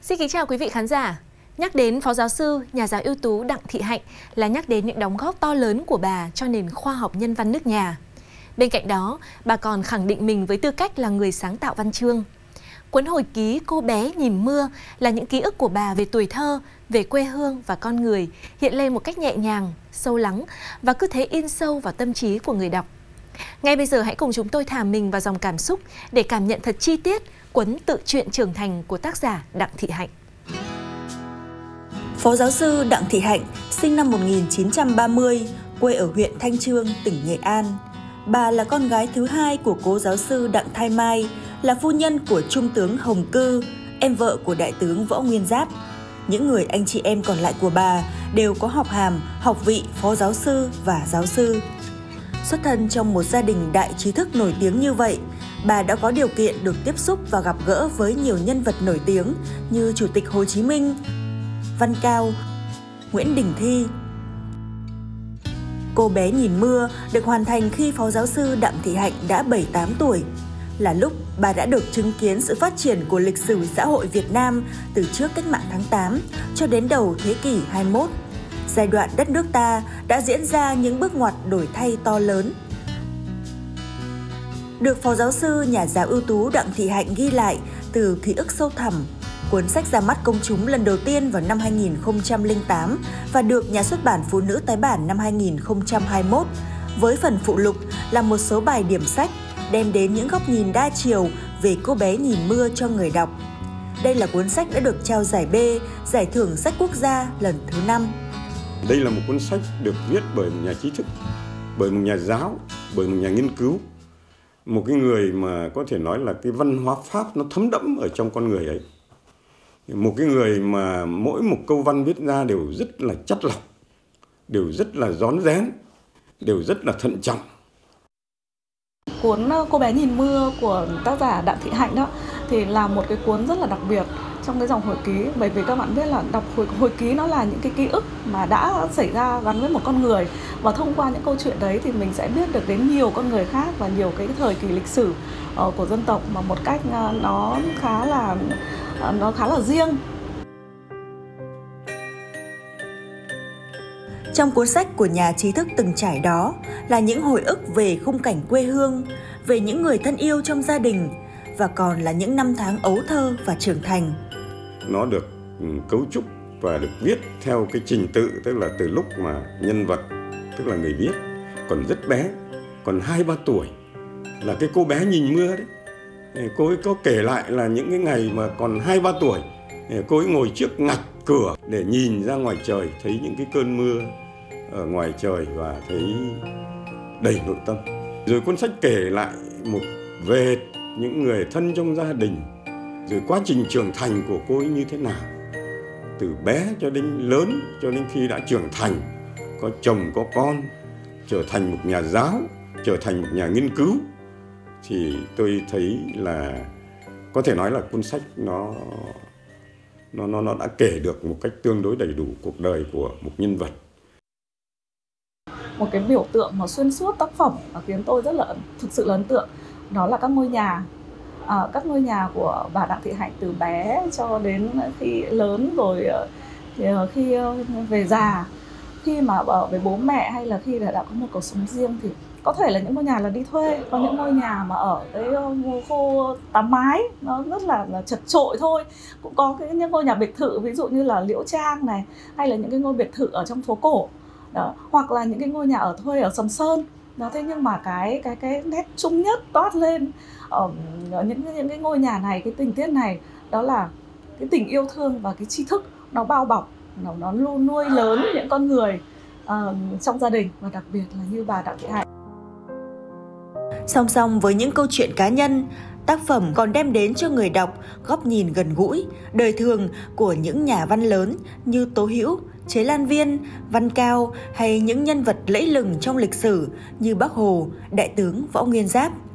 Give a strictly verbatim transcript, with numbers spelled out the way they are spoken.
Xin kính chào quý vị khán giả. Nhắc đến Phó Giáo sư, nhà giáo ưu tú Đặng Thị Hạnh là nhắc đến những đóng góp to lớn của bà cho nền khoa học nhân văn nước nhà. Bên cạnh đó, bà còn khẳng định mình với tư cách là người sáng tạo văn chương. Cuốn hồi ký Cô bé nhìn mưa là những ký ức của bà về tuổi thơ, về quê hương và con người, hiện lên một cách nhẹ nhàng, sâu lắng và cứ thế in sâu vào tâm trí của người đọc. Ngay bây giờ hãy cùng chúng tôi thả mình vào dòng cảm xúc để cảm nhận thật chi tiết cuốn tự truyện trưởng thành của tác giả Đặng Thị Hạnh. Phó giáo sư Đặng Thị Hạnh sinh năm một nghìn chín trăm ba mươi, quê ở huyện Thanh Chương, tỉnh Nghệ An. Bà là con gái thứ hai của cố giáo sư Đặng Thái Mai, là phu nhân của Trung tướng Hồng Cư, em vợ của Đại tướng Võ Nguyên Giáp. Những người anh chị em còn lại của bà đều có học hàm, học vị phó giáo sư và giáo sư. Xuất thân trong một gia đình đại trí thức nổi tiếng như vậy, bà đã có điều kiện được tiếp xúc và gặp gỡ với nhiều nhân vật nổi tiếng như Chủ tịch Hồ Chí Minh, Văn Cao, Nguyễn Đình Thi. Cô bé nhìn mưa được hoàn thành khi Phó giáo sư Đặng Thị Hạnh đã bảy tám tuổi, là lúc bà đã được chứng kiến sự phát triển của lịch sử xã hội Việt Nam từ trước cách mạng tháng tám cho đến đầu thế kỷ hai mươi mốt. Giai đoạn đất nước ta đã diễn ra những bước ngoặt đổi thay to lớn. Được Phó giáo sư, nhà giáo ưu tú Đặng Thị Hạnh ghi lại từ ký ức sâu thẳm, cuốn sách ra mắt công chúng lần đầu tiên vào năm hai nghìn không trăm lẻ tám và được Nhà xuất bản Phụ nữ tái bản năm hai nghìn không trăm hai mươi mốt, với phần phụ lục là một số bài điểm sách đem đến những góc nhìn đa chiều về cô bé nhìn mưa cho người đọc. Đây là cuốn sách đã được trao giải B, giải thưởng sách quốc gia lần thứ năm. Đây là một cuốn sách được viết bởi một nhà trí thức, bởi một nhà giáo, bởi một nhà nghiên cứu. Một cái người mà có thể nói là cái văn hóa Pháp nó thấm đẫm ở trong con người ấy. Một cái người mà mỗi một câu văn viết ra đều rất là chắt lọc, đều rất là rón rén, đều rất là thận trọng. Cuốn Cô bé nhìn mưa của tác giả Đặng Thị Hạnh đó thì là một cái cuốn rất là đặc biệt trong cái dòng hồi ký, bởi vì các bạn biết là đọc hồi, hồi ký nó là những cái ký ức mà đã xảy ra gắn với một con người, và thông qua những câu chuyện đấy thì mình sẽ biết được đến nhiều con người khác và nhiều cái thời kỳ lịch sử uh, của dân tộc mà một cách uh, nó khá là uh, nó khá là riêng. Trong cuốn sách của nhà trí thức từng trải đó là những hồi ức về khung cảnh quê hương, về những người thân yêu trong gia đình và còn là những năm tháng ấu thơ và trưởng thành. Nó được cấu trúc và được viết theo cái trình tự, tức là từ lúc mà nhân vật, tức là người viết còn rất bé, còn hai ba tuổi, là cái cô bé nhìn mưa đấy. Cô ấy có kể lại là những cái ngày mà còn hai ba tuổi, cô ấy ngồi trước ngạch cửa để nhìn ra ngoài trời, thấy những cái cơn mưa ở ngoài trời và thấy đầy nội tâm. Rồi cuốn sách kể lại một về những người thân trong gia đình, rồi quá trình trưởng thành của cô ấy như thế nào, từ bé cho đến lớn, cho đến khi đã trưởng thành, có chồng có con, trở thành một nhà giáo, trở thành một nhà nghiên cứu. Thì tôi thấy là có thể nói là cuốn sách nó nó nó nó đã kể được một cách tương đối đầy đủ cuộc đời của một nhân vật. Một cái biểu tượng mà xuyên suốt tác phẩm mà khiến tôi rất là thực sự là ấn tượng, đó là các ngôi nhà. À, các ngôi nhà của bà Đặng Thị Hạnh từ bé cho đến khi lớn, rồi thì khi về già, khi mà ở với bố mẹ hay là khi đã có một cuộc sống riêng, thì có thể là những ngôi nhà là đi thuê, có những ngôi nhà mà ở cái khu tám mái nó rất là, là chật chội thôi, cũng có cái những ngôi nhà biệt thự, ví dụ như là Liễu Trang này, hay là những cái ngôi biệt thự ở trong phố cổ đó, hoặc là những cái ngôi nhà ở thuê ở Sầm Sơn đó. Thế nhưng mà cái cái cái nét chung nhất toát lên ở những những cái ngôi nhà này, cái tình tiết này, đó là cái tình yêu thương và cái tri thức nó bao bọc, nó nó luôn nuôi lớn những con người uh, trong gia đình, và đặc biệt là như bà Đặng Thị Hạnh. Song song với những câu chuyện cá nhân, tác phẩm còn đem đến cho người đọc góc nhìn gần gũi, đời thường của những nhà văn lớn như Tố Hữu, Chế Lan Viên, Văn Cao hay những nhân vật lẫy lừng trong lịch sử như Bác Hồ, Đại tướng Võ Nguyên Giáp.